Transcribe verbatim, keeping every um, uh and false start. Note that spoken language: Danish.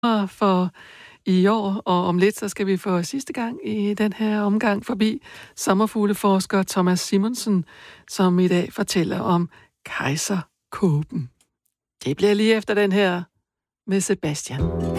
for i år, og om lidt, så skal vi for sidste gang i den her omgang forbi sommerfugleforsker Thomas Simonsen, som i dag fortæller om kejserkåben. Det bliver lige efter den her med Sebastian.